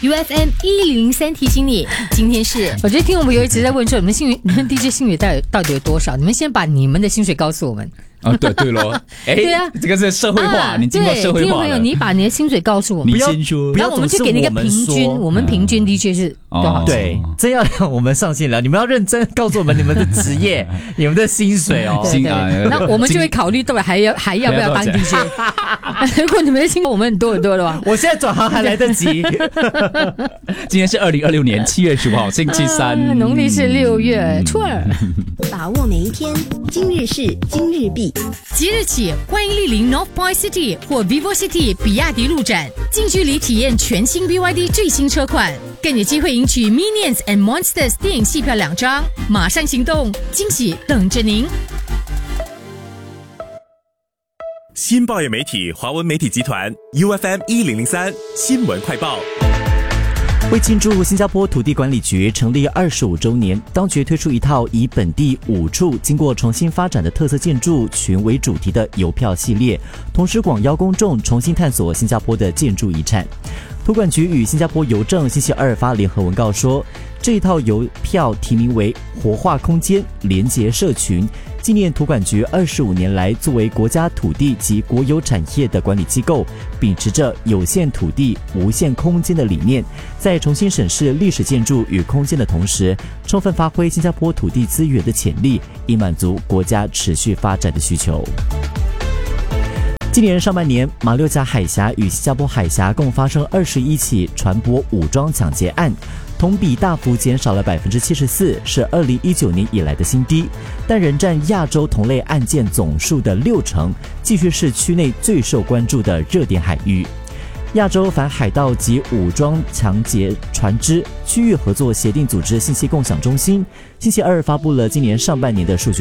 UFM 1003提醒你，今天是我觉得听我们有一直在问说你们DJ 薪水到底有多少？你们先把你们的薪水告诉我们。 对咯， 对啊， 这个是社会化，你经过社会化了。 听众朋友，你把你的薪水告诉我们， 你先说， 然后我们就给你一个平均，我们平均的确是多少？ 对，真要让我们上线了，你们要认真告诉我们你们的职业、你们的薪水哦。 那我们就会考虑到底还要不要当 DJ。如果你们的薪水我们很多的话， 我现在转行还来得及。 今天是2026年7月15号，星期三， 农历是6月初二。 把握每一天，今日事今日毕。 即日起，欢迎莅临 North Point City 或 Vivo City 比亚迪路展，近距离体验全新 BYD 最新车款，更有机会赢取 Minions and Monsters 电影戏票2张。马上行动，惊喜等着您！ 新报业媒体华文媒体集团 UFM 1003新闻快报。 为庆祝新加坡土地管理局成立25周年，当局推出一套以本地5处经过重新发展的特色建筑群为主题的邮票系列，同时广邀公众重新探索新加坡的建筑遗产。土管局与新加坡邮政星期二发联合文告说，这一套邮票题名为活化空间，连结社群，纪念土管局25年来作为国家土地及国有产业的管理机构，秉持着有限土地无限空间的理念，在重新审视历史建筑与空间的同时，充分发挥新加坡土地资源的潜力，以满足国家持续发展的需求。今年上半年，马六甲海峡与新加坡海峡共发生21起船舶武装抢劫案，同比大幅减少了74%，是2019年以来的新低，但仍占亚洲同类案件总数的60%，继续是区内最受关注的热点海域。亚洲反海盗及武装抢劫船只区域合作协定组织信息共享中心星期二发布了今年上半年的数据